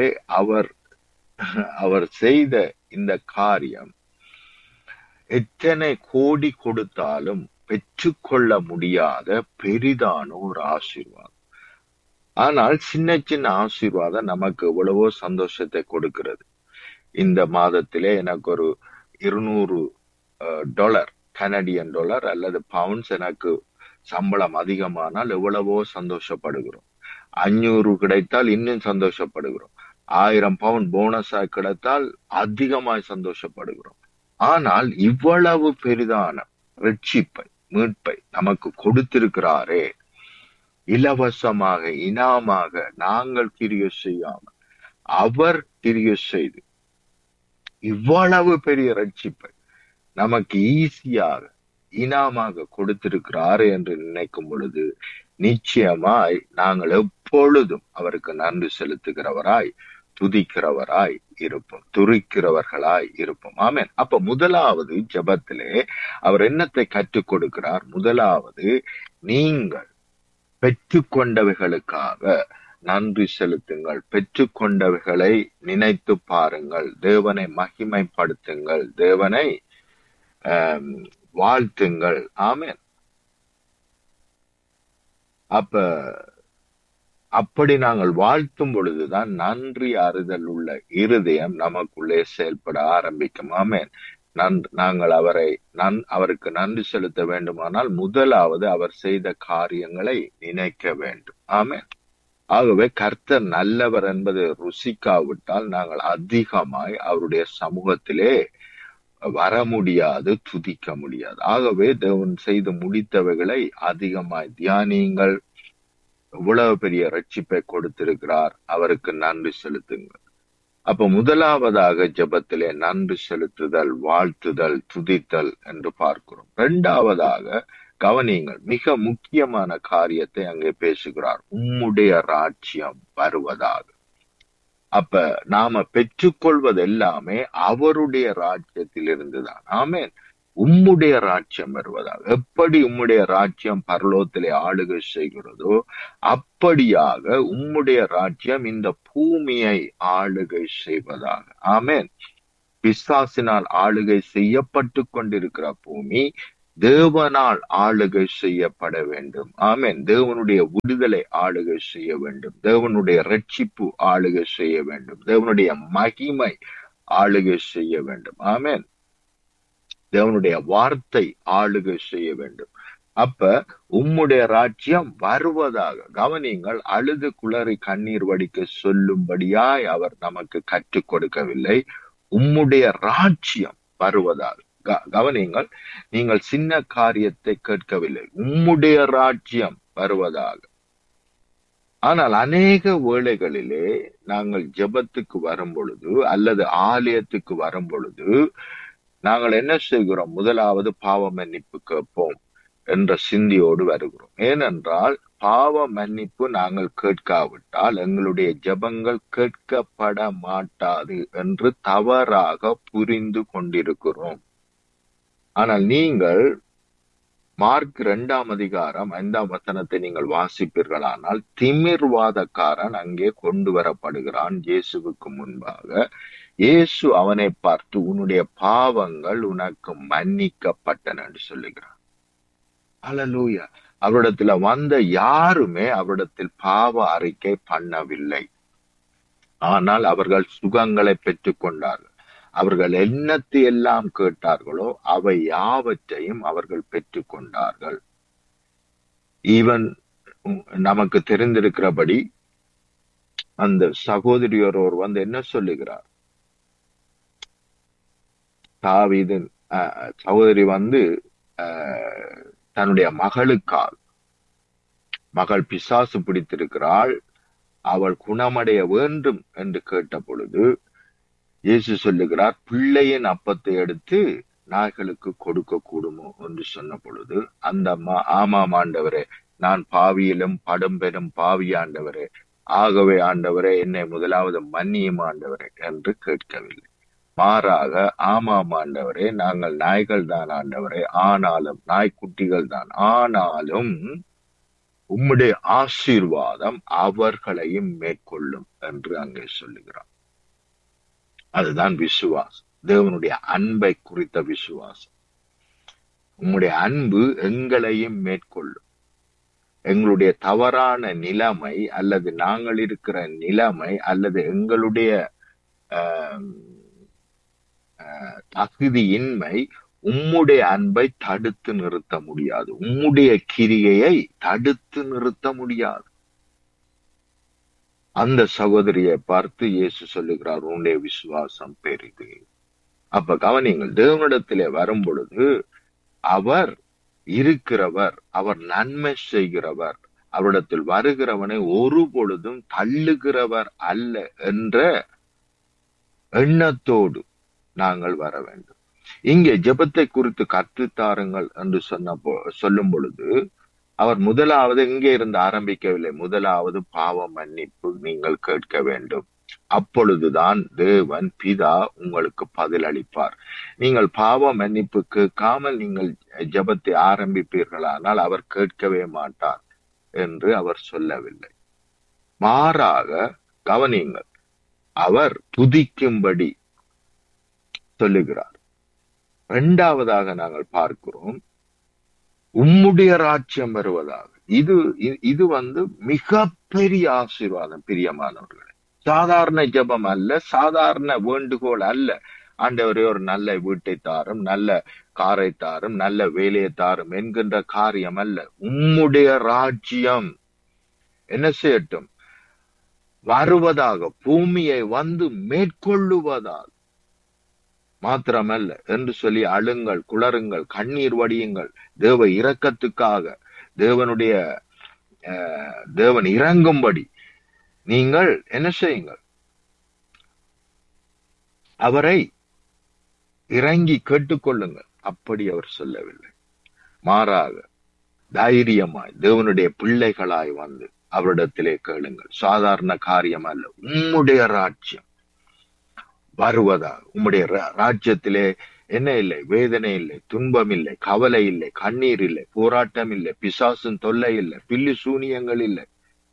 அவர் செய்த இந்த காரியம் எத்தனை கோடி கொடுத்தாலும் பெற்றுக்கொள்ள முடியாத பெரிதான ஒரு ஆசீர்வாதம். ஆனால் சின்ன சின்ன ஆசீர்வாதம் நமக்கு எவ்வளவோ சந்தோஷத்தை கொடுக்கிறது. இந்த மாதத்திலே எனக்கு ஒரு $200 கனடியன் டாலர் அல்லது பவுண்ட்ஸ் எனக்கு சம்பளம் அதிகமானால் எவ்வளவோ சந்தோஷப்படுகிறோம். 500 கிடைத்தால் இன்னும் சந்தோஷப்படுகிறோம். 1000 பவுண்ட் போனஸா கிடைத்தால் அதிகமாய் சந்தோஷப்படுகிறோம். ஆனால் இவ்வளவு பெரிதான ரட்சிப்பை, மீட்பை நமக்கு கொடுத்திருக்கிறாரே, இலவசமாக, இனாமாக, நாங்கள் கிரியை செய்யாமல் அவர் கிரியை செய்து இவ்வளவு பெரிய ரட்சிப்பை நமக்கு ஈஸியாக இனாமாக கொடுத்திருக்கிறாரு என்று நினைக்கும் பொழுது நிச்சயமாய் நாங்கள் எப்பொழுதும் அவருக்கு நன்றி செலுத்துகிறவராய், துதிக்கிறவராய் இருப்போம், துதிக்கிறவர்களாய் இருப்போம். ஆமென். அப்ப முதலாவது ஜெபத்திலே அவர் என்னத்தை கற்றுக் கொடுக்கிறார்? முதலாவது, நீங்கள் பெற்றுக்கொண்டவைகளுக்காக நன்றி செலுத்துங்கள், பெற்றுக்கொண்டவைகளை நினைத்து பாருங்கள், தேவனை மகிமைப்படுத்துங்கள், தேவனை வாழ்த்துங்கள். ஆமென். அப்படி நாங்கள் வாழ்த்தும் பொழுதுதான் நன்றி அறிதல் உள்ள இருதயம் நமக்குள்ளே செயல்பட ஆரம்பிக்கும். ஆமென். நாங்கள் அவருக்கு நன்றி செலுத்த வேண்டுமானால் முதலாவது அவர் செய்த காரியங்களை நினைக்க வேண்டும். ஆமென். ஆகவே கர்த்தர் நல்லவர் என்பது ருசிக்காவிட்டால் நாங்கள் அதிகமாய் அவருடைய சமூகத்திலே வர முடியாது, துதிக்க முடியாது. ஆகவே தேவன் செய்து முடித்தவைகளை அதிகமாய் தியானியுங்கள். இவ்வளவு பெரிய ரட்சிப்பை கொடுத்திருக்கிறார், அவருக்கு நன்றி செலுத்துங்கள். அப்ப முதலாவதாக ஜெபத்திலே நன்றி செலுத்துதல், வாழ்த்துதல், துதித்தல் என்று பார்க்கிறோம். இரண்டாவதாக கவனியுங்கள், மிக முக்கியமான காரியத்தை அங்கே பேசுகிறார், உம்முடைய ராஜ்யம் வருவதாக. அப்ப நாம பெற்றுக்கொள்வது எல்லாமே அவருடைய ராஜ்யத்தில் இருந்துதான். ஆமென். உம்முடைய ராஜ்யம் வருவதாக. எப்படி உம்முடைய ராஜ்யம் பரலோகத்திலே ஆளுகை செய்கிறதோ அப்படியாக உம்முடைய ராஜ்யம் இந்த பூமியை ஆளுகை செய்வதாக. ஆமென். பிசாசினால் ஆளுகை செய்யப்பட்டு கொண்டிருக்கிற பூமி தேவனால் ஆளுகை செய்யப்பட வேண்டும். ஆமென். தேவனுடைய விடுதலை ஆளுகை செய்ய வேண்டும். தேவனுடைய ரட்சிப்பு ஆளுகை செய்ய வேண்டும். தேவனுடைய மகிமை ஆளுகை செய்ய வேண்டும். ஆமென். தேவனுடைய வார்த்தை ஆளுகை செய்ய வேண்டும். அப்ப உம்முடைய ராஜ்யம் வருவதாக கவனிங்கள். அழுது குளறி கண்ணீர் வடிக்க சொல்லும்படியாய் அவர் நமக்கு கற்றுக் கொடுக்கவில்லை. உம்முடைய ராஜ்யம் வருவதாக. கவனிங்கள், நீங்கள் சின்ன காரியத்தை கேட்கவில்லை. உம்முடைய ராஜ்யம் வருவதாக. ஆனால் அநேக வேளைகளிலே நாங்கள் ஜெபத்துக்கு வரும் பொழுது அல்லது ஆலயத்துக்கு வரும் பொழுது நாங்கள் என்ன செய்கிறோம்? முதலாவது பாவ மன்னிப்பு கேட்போம் என்ற சிந்தியோடு வருகிறோம். ஏனென்றால் பாவ மன்னிப்பு நாங்கள் கேட்காவிட்டால் எங்களுடைய ஜெபங்கள் கேட்கப்பட மாட்டாது என்று தவறாக புரிந்து கொண்டிருக்கிறோம். ஆனால் நீங்கள் மார்க் 2ஆம் அதிகாரம் 5ஆம் வசனத்தை நீங்கள் வாசிப்பீர்களானால் திமிர்வாதக்காரன் அங்கே கொண்டு வரப்படுகிறான் இயேசுவுக்கு முன்பாக. இயேசு அவனை பார்த்து உன்னுடைய பாவங்கள் உனக்கு மன்னிக்கப்பட்டன என்று சொல்லுகிறான். ஹல்லேலூயா. அவரிடத்துல வந்த யாருமே அவரிடத்தில் பாவ அறிக்கை பண்ணவில்லை. ஆனால் அவர்கள் சுகங்களை பெற்றுக் கொண்டார்கள். அவர்கள் என்னத்தை எல்லாம் கேட்டார்களோ அவை யாவற்றையும் அவர்கள் பெற்றுக் கொண்டார்கள். ஈவன் நமக்கு தெரிந்திருக்கிறபடி அந்த சகோதரியோர் வந்து என்ன சொல்லுகிறார்? தாவீதின் சகோதரி வந்து தன்னுடைய மகளுக்கால், மகள் பிசாசு பிடித்திருக்கிறாள், அவள் குணமடைய வேண்டும் என்று கேட்ட பொழுது இயேசு சொல்லுகிறார், பிள்ளையின் அப்பத்தை எடுத்து நாய்களுக்கு கொடுக்க கூடுமோ என்று சொன்ன பொழுது அந்த ஆமாம் ஆண்டவரே, நான் பாவியிலும் படும்பெரும் பாவி ஆண்டவரே, ஆகவே ஆண்டவரே என்னை முதலாவது மன்னியும் ஆண்டவரே என்று கேட்கவில்லை. மாறாக ஆமாம் ஆண்டவரே, நாங்கள் நாய்கள் தான் ஆண்டவரே, ஆனாலும் நாய்க்குட்டிகள் தான், ஆனாலும் உம்முடைய ஆசீர்வாதம் அவர்களையும் மேற்கொள்ளும் என்று அங்கே சொல்லுகிறார். அதுதான் விசுவாசம், தேவனுடைய அன்பை குறித்த விசுவாசம். உம்முடைய அன்பு எங்களையும் மேற்கொள்ளும். எங்களுடைய தவறான நிலைமை அல்லது நாங்கள் இருக்கிற நிலைமை அல்லது எங்களுடைய தகுதியின்மை உம்முடைய அன்பை தடுத்து நிறுத்த முடியாது. உம்முடைய கிரியையை தடுத்து நிறுத்த முடியாது. அந்த சகோதரியை பார்த்து இயேசு சொல்லுகிறார், உன்னுடைய விசுவாசம் பெரிது. அப்ப கவனிங்கள், தேவனிடத்திலே வரும் பொழுது அவர் இருக்கிறவர், அவர் நன்மை செய்கிறவர், அவரிடத்தில் வருகிறவனை ஒரு பொழுதும் தள்ளுகிறவர் அல்ல என்ற எண்ணத்தோடு நாங்கள் வர வேண்டும். இங்கே ஜெபத்தை குறித்து கற்றுத்தாருங்கள் என்று சொல்லும் பொழுது அவர் முதலாவது இங்கே இருந்து ஆரம்பிக்கவில்லை. முதலாவது பாவ மன்னிப்பு நீங்கள் கேட்க வேண்டும். அப்பொழுதுதான் தேவன் பிதா உங்களுக்கு பதில் அளிப்பார். நீங்கள் பாவ மன்னிப்பு கேட்காமல் நீங்கள் ஜெபத்தை ஆரம்பிப்பீர்களானால் அவர் கேட்கவே மாட்டார் என்று அவர் சொல்லவில்லை. மாறாக கவனியுங்கள், அவர் துதிக்கும்படி சொல்லுகிறார். இரண்டாவதாக நாங்கள் பார்க்கிறோம், உம்முடைய ராஜ்யம் வருவதாக. இது வந்து மிகப்பெரிய ஆசீர்வாதம் பிரியமானவர்களே. சாதாரண ஜெபம் அல்ல, சாதாரண வேண்டுகோள் அல்ல. ஆண்டவரே ஒரு நல்ல வீட்டை தாரும், நல்ல காரை தாரும், நல்ல வேலையை தாரும் என்கின்ற காரியம் அல்ல. உம்முடைய ராஜ்யம் என்ன செய்யட்டும்? வருவதாக, பூமியை வந்து மேற்கொள்ளுவதாக மாத்திரமல்ல என்று சொல்லி அழுங்கள், குளறுங்கள், கண்ணீர் வடியுங்கள். தேவ இரக்கத்துக்காக, தேவன் இறங்கும்படி நீங்கள் என்ன செய்யுங்கள்? அவரை இறங்கி கேட்டுக்கொள்ளுங்கள். அப்படி அவர் சொல்லவில்லை. மாறாக தைரியமாய் தேவனுடைய பிள்ளைகளாய் வந்து அவரிடத்திலே கேளுங்கள். சாதாரண காரியம் அல்ல. உம்முடைய ராஜ்யம் வருவதாக. உம்முடைய ராஜ்யத்திலே என்ன இல்லை? வேதனை இல்லை, துன்பம் இல்லை, கவலை இல்லை, கண்ணீர் இல்லை, போராட்டம் இல்லை, பிசாசின் தொல்லை இல்லை, பில்லி சூனியங்கள் இல்லை.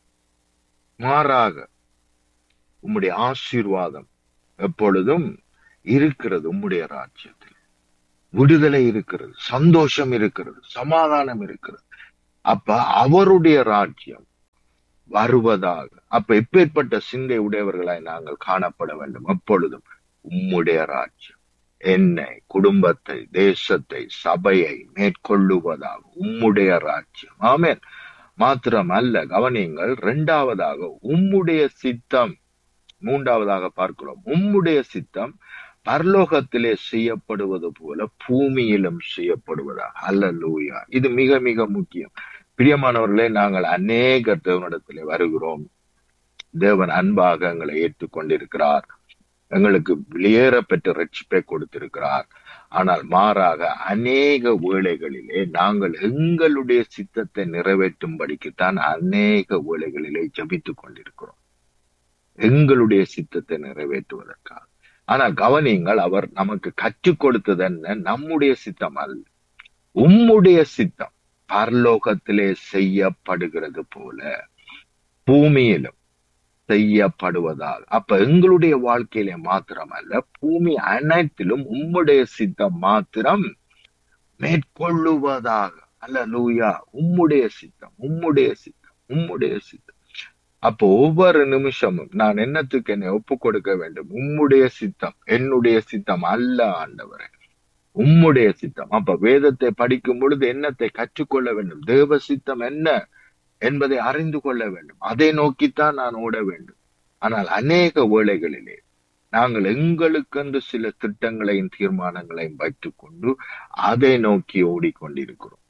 மாறாக உம்முடைய ஆசீர்வாதம் எப்பொழுதும் இருக்கிறது. உம்முடைய ராஜ்யத்தில் விடுதலை இருக்கிறது, சந்தோஷம் இருக்கிறது, சமாதானம் இருக்கிறது. அப்ப அவருடைய ராஜ்யம் வருவதாக. அப்ப எப்பேற்பட்ட சிந்தை உடையவர்களாய் நாங்கள் காணப்பட வேண்டும். எப்பொழுதும் உம்முடைய ராஜ்யம் என்னை, குடும்பத்தை, தேசத்தை, சபையை மேற்கொள்ளுவதாக உம்முடைய ராஜ்யம். ஆமென். மாத்திரம் அல்ல, கவனியுங்கள், இரண்டாவதாக உம்முடைய சித்தம். மூன்றாவதாக பார்க்கிறோம், உம்முடைய சித்தம் பரலோகத்திலே செய்யப்படுவது போல பூமியிலும் செய்யப்படுவதாக. அல்லேலூயா. இது மிக மிக முக்கியம். பிரியமானவர்களே, நாங்கள் அநேக தேவனிடத்திலே வருகிறோம். தேவன் அன்பாக எங்களை ஏற்றுக்கொண்டிருக்கிறார், எங்களுக்கு வெளியேற பெற்ற ரட்சிப்பை கொடுத்திருக்கிறார். ஆனால் மாறாக அநேக வேளைகளிலே நாங்கள் எங்களுடைய சித்தத்தை நிறைவேற்றும்படிக்குத்தான் அநேக வேளைகளிலே ஜபித்துக் கொண்டிருக்கிறோம், எங்களுடைய சித்தத்தை நிறைவேற்றுவதற்காக. ஆனால் கவனியுங்கள், அவர் நமக்கு கற்றுக் கொடுத்தது என்ன? நம்முடைய சித்தம் அல்ல, உம்முடைய சித்தம் பரலோகத்திலே செய்யப்படுகிறது போல பூமியிலும் செய்யப்படுவதால். அப்ப எங்களுடைய வாழ்க்கையிலே மாத்திரமல்ல, பூமி அனைத்திலும் உம்முடைய சித்தம் மாத்திரம் மேற்கொள்ளுவதாக. அல்லேலூயா. உம்முடைய சித்தம், உம்முடைய சித்தம், உம்முடைய சித்தம். அப்போ ஒவ்வொரு நிமிஷமும் நான் என்னத்துக்கு என்னை ஒப்பு கொடுக்க வேண்டும்? உம்முடைய சித்தம், என்னுடைய சித்தம் அல்ல ஆண்டவரே, உம்முடைய சித்தம். அப்ப வேதத்தை படிக்கும் பொழுது என்னத்தை கற்றுக்கொள்ள வேண்டும்? தேவ சித்தம் என்ன என்பதை அறிந்து கொள்ள வேண்டும். அதை நோக்கித்தான் நான் ஓட வேண்டும். ஆனால் அநேக வேளைகளிலே நாங்கள் எங்களுக்கென்று சில திட்டங்களையும் தீர்மானங்களையும் வைத்துக் கொண்டு அதை நோக்கி ஓடிக்கொண்டிருக்கிறோம்.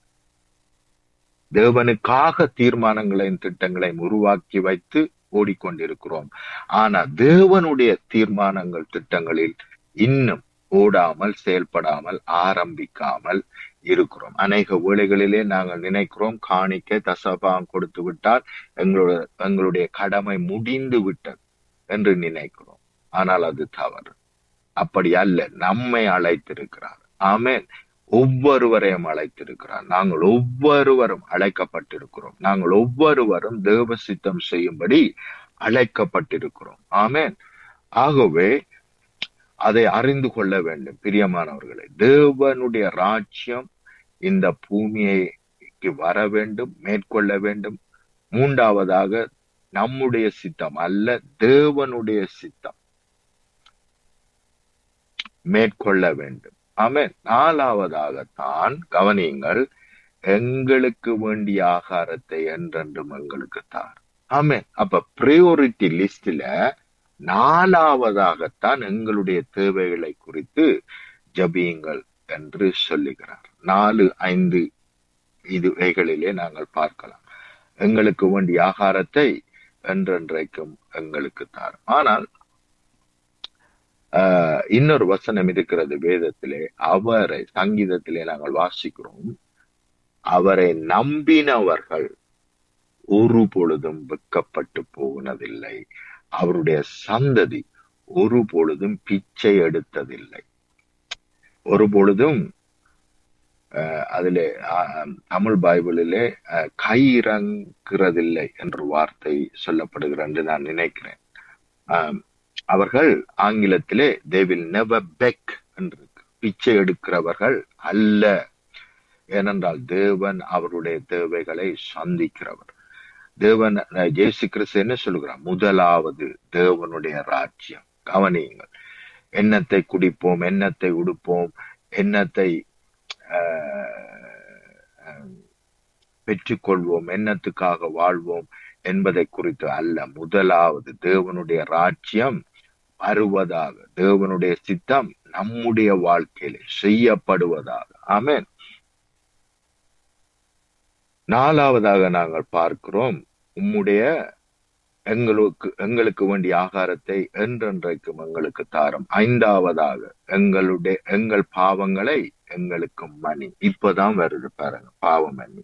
தேவனுக்காக தீர்மானங்களையும் திட்டங்களையும் உருவாக்கி வைத்து ஓடிக்கொண்டிருக்கிறோம். ஆனா தேவனுடைய தீர்மானங்கள் திட்டங்களில் இன்னும் ஓடாமல், செயல்படாமல், ஆரம்பிக்காமல் இருக்கிறோம். அநேக வேளைகளிலே நாங்கள் நினைக்கிறோம், காணிக்கை தசபாகம் கொடுத்து விட்டால் எங்களுடைய கடமை முடிந்து விட்டது என்று நினைக்கிறோம். ஆனால் அது தவறு. அப்படி அல்ல. நம்மை அழைத்திருக்கிறார். ஆமென். ஒவ்வொருவரையும் அழைத்திருக்கிறார். நாங்கள் ஒவ்வொருவரும் அழைக்கப்பட்டிருக்கிறோம். நாங்கள் ஒவ்வொருவரும் தேவ சித்தம் செய்யும்படி அழைக்கப்பட்டிருக்கிறோம். ஆமென். ஆகவே அதை அறிந்து கொள்ள வேண்டும். பிரியமானவர்களே, தேவனுடைய ராஜ்யம் இந்த பூமியைக்கு வர வேண்டும், மேற்கொள்ள வேண்டும். மூன்றாவதாக நம்முடைய சித்தம் அல்ல, தேவனுடைய சித்தம் மேற்கொள்ள வேண்டும். ஆமென். நாலாவதாகத்தான் கவனியுங்கள், எங்களுக்கு வேண்டிய ஆகாரத்தை என்றென்றும் எங்களுக்கு தார். ஆமென். அப்ப பிரையோரிட்டி லிஸ்ட்ல நாலாவதாகத்தான் எங்களுடைய தேவைகளை குறித்து ஜபியுங்கள் என்று சொல்லுகிறார். 4, 5 இதுவைகளிலே நாங்கள் பார்க்கலாம். எங்களுக்கு வேண்டிய ஆகாரத்தை என்றென்றைக்கும் எங்களுக்கு தார். ஆனால் இன்னொரு வசனம் இருக்கிறது வேதத்திலே. அவரை சங்கீதத்திலே நாங்கள் வாசிக்கிறோம், அவரை நம்பினவர்கள் ஒரு பொழுதும் வெட்கப்பட்டு போனதில்லை, அவருடைய சந்ததி ஒரு பொழுதும் பிச்சை எடுத்ததில்லை. ஒரு பொழுதும் அதிலே தமிழ் பைபிளிலே கை இறங்குறதில்லை என்ற வார்த்தை சொல்லப்படுகிறது என்று நான் நினைக்கிறேன். அவர்கள் ஆங்கிலத்திலே they will never beg என்று, பிச்சை எடுக்கிறவர்கள் அல்ல. ஏனென்றால் தேவன் அவருடைய தேவைகளை சந்திக்கிறவர். தேவன் இயேசு கிறிஸ்து என்ன சொல்லுகிறார்? முதலாவது தேவனுடைய ராஜ்யம். கவனியுங்கள், எண்ணத்தை குடிப்போம், எண்ணத்தை உடுப்போம், எண்ணத்தை பெற்றுக்கொள்வோம், எண்ணத்துக்காக வாழ்வோம் என்பதை குறித்து அல்ல. முதலாவது தேவனுடைய ராஜ்யம் வருவதாக, தேவனுடைய சித்தம் நம்முடைய வாழ்க்கையிலே செய்யப்படுவதாக. ஆமென். நாலாவதாக நாங்கள் பார்க்கிறோம், உம்முடைய எங்களுக்கு வேண்டிய ஆகாரத்தை என்றென்றைக்கும் எங்களுக்கு தாரும். ஐந்தாவதாக எங்கள் பாவங்களை எங்களுக்கு மன்னி. இப்பதான் வருது பாருங்க, பாவம் மன்னி.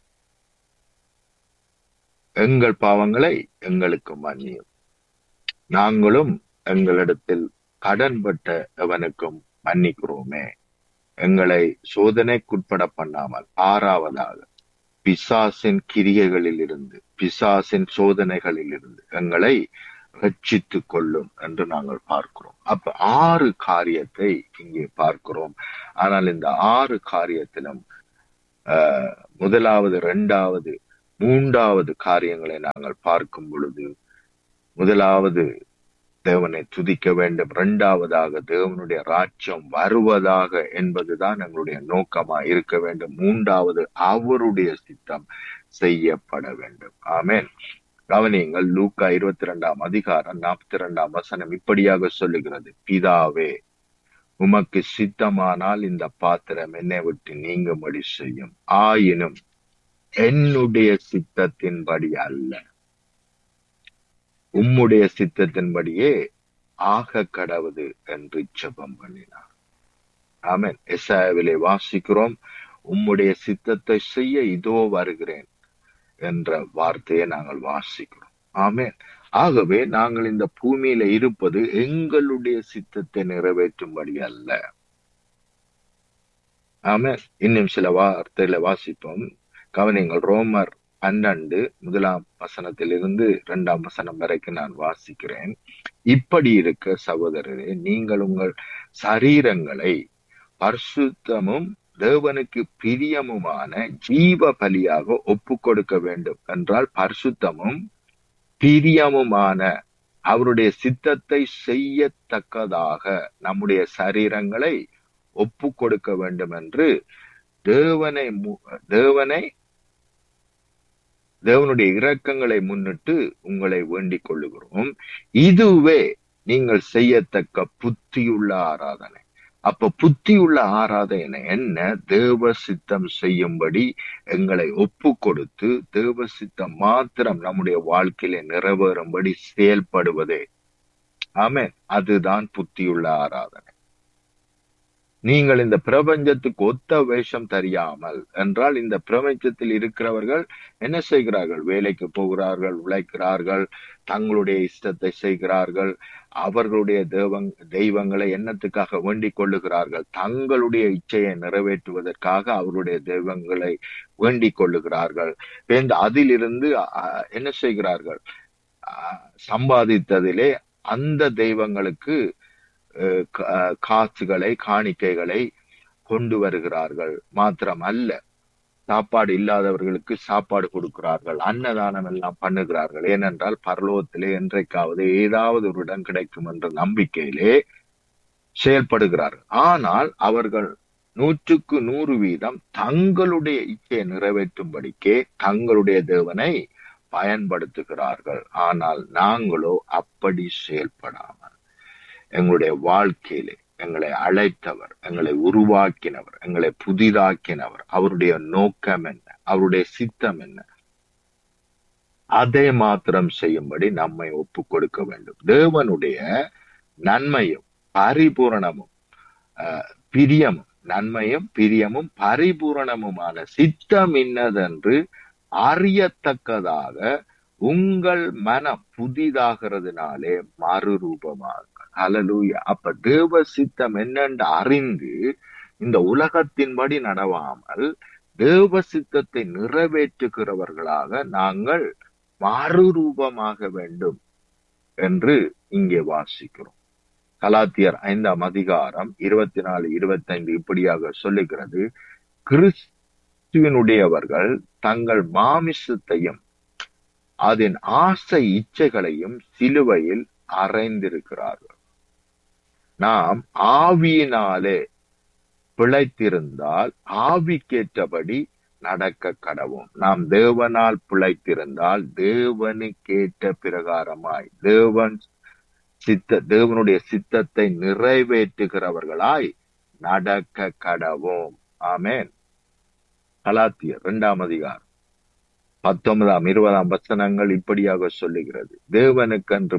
எங்கள் பாவங்களை எங்களுக்கு மன்னியும், நாங்களும் எங்களிடத்தில் கடன்பட்ட எவனுக்கும் மன்னிக்கிறோமே. எங்களை சோதனைக்குட்பட பண்ணாமல். ஆறாவதாக பிசாசின் கிரியைகளில் இருந்து, பிசாசின் சோதனைகளில் இருந்து எங்களை ரட்சித்துக் கொள்ளும் என்று நாங்கள் பார்க்கிறோம். அப்ப 6 காரியத்தை இங்கே பார்க்கிறோம். ஆனால் இந்த 6 காரியத்திலும் முதலாவது, 2வது, 3வது காரியங்களை நாங்கள் பார்க்கும் பொழுது, முதலாவது தேவனை துதிக்க வேண்டும், 2வதாக தேவனுடைய ராஜ்யம் வருவதாக என்பதுதான் எங்களுடைய நோக்கமா இருக்க வேண்டும், 3வது அவருடைய சித்தம் செய்யப்பட வேண்டும். ஆமென். கவனியுங்கள், லூக்கா 22ஆம் அதிகாரம் 42ஆம் வசனம் இப்படியாக சொல்லுகிறது, பிதாவே உமக்கு சித்தமானால் இந்த பாத்திரம் என்னை விட்டு நீங்கும்படி செய்யும், ஆயினும் என்னுடைய சித்தத்தின்படி அல்ல, உம்முடைய சித்தத்தின்படியே ஆக கடவுது என்று ஜெபம் பண்ணினார். ஆமென். எசாயாவிலே வாசிக்கிறோம், உம்முடைய சித்தத்தை செய்ய இதோ வருகிறேன் என்ற வார்த்தையை நாங்கள் வாசிக்கிறோம். ஆமென். ஆகவே நாங்கள் இந்த பூமியில இருப்பது எங்களுடைய சித்தத்தை நிறைவேற்றும்படி அல்ல. ஆமென். இன்னும் சில வார்த்தையில வாசிப்போம். கவனிங்கள், ரோமர் 12 1ஆம் வசனத்திலிருந்து 2ஆம் வசனம் வரைக்கும் நான் வாசிக்கிறேன். இப்படி இருக்க சகோதரரே, நீங்கள் உங்கள் சரீரங்களை பரிசுத்தமும் தேவனுக்கு பிரியமுமான ஜீவ பலியாக ஒப்பு கொடுக்க வேண்டும் என்றால், பரிசுத்தமும் பிரியமுமான அவருடைய சித்தத்தை செய்யத்தக்கதாக நம்முடைய சரீரங்களை ஒப்பு கொடுக்க வேண்டும் என்று தேவனுடைய இரக்கங்களை முன்னிட்டு உங்களை வேண்டிக் கொள்ளுகிறோம். இதுவே நீங்கள் செய்யத்தக்க புத்தியுள்ள ஆராதனை. அப்ப புத்தியுள்ள ஆராதனை என்ன? தேவ சித்தம் செய்யும்படி எங்களை ஒப்பு கொடுத்து தேவ சித்தம் மாத்திரம் நம்முடைய வாழ்க்கையில நிறைவேறும்படி செயல்படுவதே. ஆமென். அதுதான் புத்தியுள்ள ஆராதனை. நீங்கள் இந்த பிரபஞ்சத்துக்கு ஒத்த வேஷம் தெரியாமல் என்றால், இந்த பிரபஞ்சத்தில் இருக்கிறவர்கள் என்ன செய்கிறார்கள்? வேலைக்கு போகிறார்கள், உழைக்கிறார்கள், தங்களுடைய இஷ்டத்தை செய்கிறார்கள், அவர்களுடைய தெய்வங்களை என்னத்துக்காக வேண்டிக் கொள்ளுகிறார்கள்? தங்களுடைய இச்சையை நிறைவேற்றுவதற்காக அவருடைய தெய்வங்களை வேண்டிக் கொள்ளுகிறார்கள். அதிலிருந்து என்ன செய்கிறார்கள்? சம்பாதித்ததிலே அந்த தெய்வங்களுக்கு காசுகளை, காணிக்கைகளை கொண்டு வருகிறார்கள். மாத்திரம் அல்ல, சாப்பாடு இல்லாதவர்களுக்கு சாப்பாடு கொடுக்கிறார்கள், அன்னதானம் எல்லாம் பண்ணுகிறார்கள். ஏனென்றால் பரலோகத்திலே என்றைக்காவது ஏதாவது ஒரு இடம் கிடைக்கும் என்ற நம்பிக்கையிலே செயல்படுகிறார்கள். ஆனால் அவர்கள் 100க்கு 100% தங்களுடைய இச்சையை நிறைவேற்றும்படிக்கே தங்களுடைய தேவனை பயன்படுத்துகிறார்கள். ஆனால் நாங்களோ அப்படி செயல்படாமல், எங்களுடைய வாழ்க்கையிலே எங்களை அழைத்தவர், எங்களை உருவாக்கினவர், எங்களை புதிதாக்கினவர், அவருடைய நோக்கம் என்ன, அவருடைய சித்தம் என்ன, அதை மாத்திரம் செய்யும்படி நம்மை ஒப்பு கொடுக்க வேண்டும். தேவனுடைய நன்மையும் பரிபூரணமும் பிரியமும், நன்மையும் பிரியமும் பரிபூரணமுமான சித்தம் இன்னதென்று அறியத்தக்கதாக உங்கள் மனம் புதிதாகிறதுனாலே மறுரூபமாக. ஹல்லேலூயா. அப்ப தேவ சித்தம் என்னென்று அறிந்து இந்த உலகத்தின்படி நடவாமல் தேவ சித்தத்தை நிறைவேற்றுகிறவர்களாக நாங்கள் மறுரூபமாக வேண்டும் என்று இங்கே வாசிக்கிறோம். கலாத்தியர் 5ஆம் அதிகாரம் 24-25 இப்படியாக சொல்லுகிறது, கிறிஸ்துவினுடையவர்கள் தங்கள் மாமிசத்தையும் அதன் ஆசை இச்சைகளையும் சிலுவையில் அறைந்திருக்கிறார்கள். நாம் ஆவியினாலே பிழைத்திருந்தால் ஆவிக்கேற்றபடி நடக்க கடவோம். நாம் தேவனால் பிழைத்திருந்தால் தேவனுக்கேற்ற பிரகாரமாய் தேவனுடைய சித்தத்தை நிறைவேற்றுகிறவர்களாய் நடக்க கடவோம். ஆமென். கலாத்தியர் 2ஆம் அதிகாரம் 19ஆம் 20ஆம் வசனங்கள் இப்படியாக சொல்லுகிறது, தேவனுக்கென்று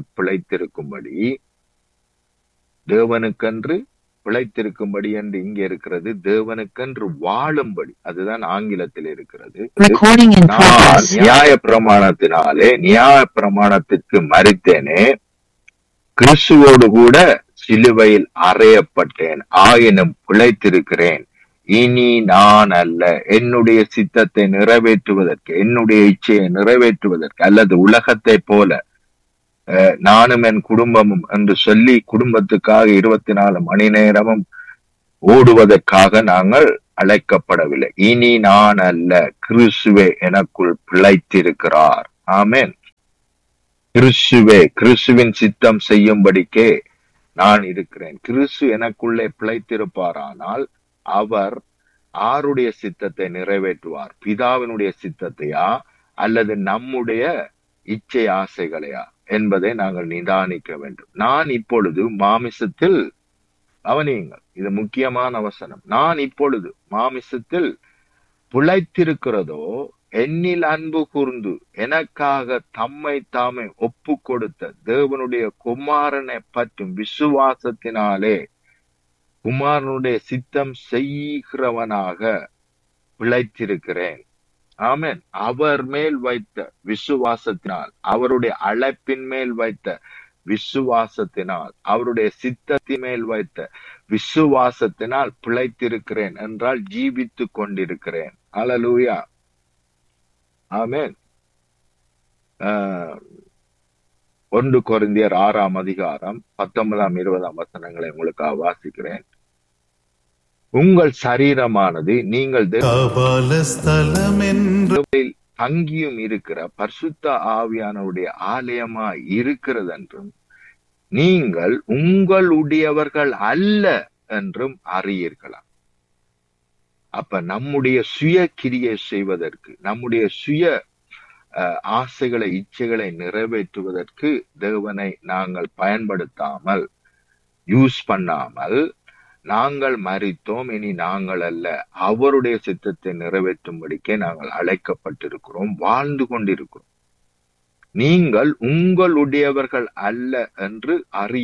பிழைத்திருக்கும்படி என்று இங்கே இருக்கிறது, தேவனுக்கென்று வாழும்படி, அதுதான் ஆங்கிலத்தில் இருக்கிறது. நான் நியாய பிரமாணத்திற்கு மரித்தேனே, கிறிஸ்துவோடு கூட சிலுவையில் அறையப்பட்டேன், ஆயினும் பிழைத்திருக்கிறேன். இனி நான் அல்ல, என்னுடைய சித்தத்தை நிறைவேற்றுவதற்கு, என்னுடைய இச்சையை நிறைவேற்றுவதற்கு, அல்லது உலகத்தை போல நானும் என் குடும்பமும் என்று சொல்லி குடும்பத்துக்காக 24 மணி நேரமும் ஓடுவதற்காக நாங்கள் அழைக்கப்படவில்லை. இனி நான் அல்ல, கிறிஸ்துவே எனக்குள் பிழைத்திருக்கிறார். ஆமென். கிறிஸ்துவின் சித்தம் செய்யும்படிக்கே நான் இருக்கிறேன். கிறிஸ்து எனக்குள்ளே பிழைத்திருப்பாரானால் அவர் ஆருடைய சித்தத்தை நிறைவேற்றுவார்? பிதாவினுடைய சித்தத்தையா அல்லது நம்முடைய இச்சை ஆசைகளையா என்பதை நாங்கள் நிதானிக்க வேண்டும். நான் இப்பொழுது மாமிசத்தில், கவனியுங்கள், இது முக்கியமான வசனம், நான் இப்பொழுது மாமிசத்தில் பிழைத்திருக்கிறதோ என்னில் அன்பு கூர்ந்து எனக்காக தம்மை தாமே ஒப்பு கொடுத்த தேவனுடைய குமாரனை பற்றும் விசுவாசத்தினாலே குமாரனுடைய சித்தம் செய்கிறவனாக பிழைத்திருக்கிறேன். ஆமென். அவர் மேல் வைத்த விசுவாசத்தினால், அவருடைய அழைப்பின் மேல் வைத்த விசுவாசத்தினால், அவருடைய சித்தத்தின் மேல் வைத்த விசுவாசத்தினால் பிழைத்திருக்கிறேன் என்றால் ஜீவித்துக் கொண்டிருக்கிறேன். அல்லேலூயா. ஆமென். 1 கொரிந்தியர் 6ஆம் அதிகாரம் 19ஆம் 20ஆம் வசனங்களை உங்களுக்காக வாசிக்கிறேன். உங்கள் சரீரமானது நீங்கள் தங்கியும் இருக்கிற பரிசுத்த ஆவியானவருடைய ஆலயமாய் இருக்கிறது என்றும் நீங்கள் உங்களுடையவர்கள் அல்ல என்றும் அறியீர்களாம். அப்ப நம்முடைய சுய கிரியை செய்வதற்கு, நம்முடைய சுய ஆசைகளை இச்சைகளை நிறைவேற்றுவதற்கு தேவனை நாங்கள் பயன்படுத்தாமல், யூஸ் பண்ணாமல், நாங்கள் மரித்தோம், இனி நாங்கள் அல்ல, அவருடைய சித்தத்தை நிறைவேற்றும்படிக்கே நாங்கள் அழைக்கப்பட்டிருக்கிறோம், வாழ்ந்து கொண்டிருக்கிறோம். நீங்கள் உங்களுடையவர்கள் அல்ல என்று அறிய